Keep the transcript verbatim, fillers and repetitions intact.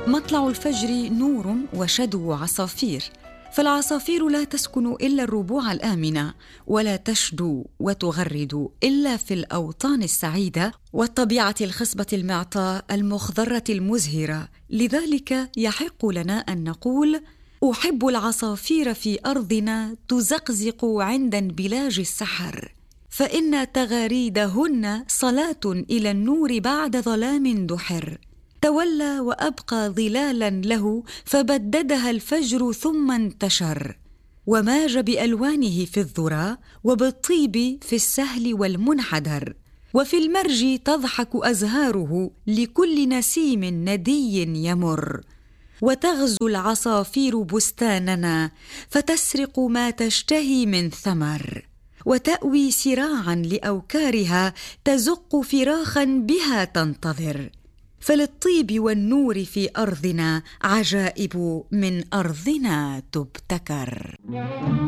مطلع الفجر نور وشدو عصافير، فالعصافير لا تسكن إلا الربوع الآمنة، ولا تشدو وتغرد إلا في الأوطان السعيدة والطبيعة الخصبة المعطاء المخضرة المزهرة. لذلك يحق لنا أن نقول: أحب العصافير في أرضنا تزقزق عند انبلاج السحر، فإن تغاريدهن صلاة إلى النور بعد ظلام دحر. تولى وأبقى ظلالا له، فبددها الفجر ثم انتشر، وماج بألوانه في الذرى وبالطيب في السهل والمنحدر. وفي المرج تضحك أزهاره لكل نسيم ندي يمر، وتغزو العصافير بستاننا فتسرق ما تشتهي من ثمر، وتأوي سراعا لأوكارها تزق فراخا بها تنتظر. فللطيب والنور في أرضنا عجائب من أرضنا تبتكر.